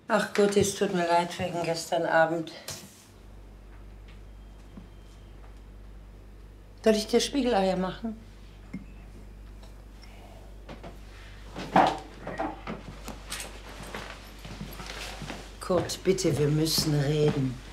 Ach gut, es tut mir leid wegen gestern Abend. Soll ich dir Spiegeleier machen? Kurt, bitte, wir müssen reden.